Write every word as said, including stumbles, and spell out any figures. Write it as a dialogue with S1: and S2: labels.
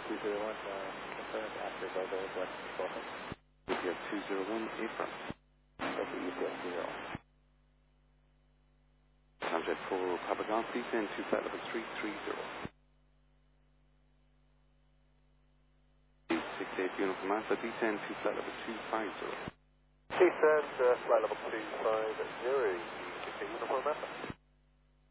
S1: two zero one, uh, confirmed after Bobo, West Boston.
S2: U P S two zero one, affirm.
S1: Copy U P S zero.
S2: Subject for Papa Golf, descend to flight level three three zero. six eight Uniform Alpha, descend to flight level two five zero.
S3: Descend, uh, flight level two five zero, six eight Uniform Alpha.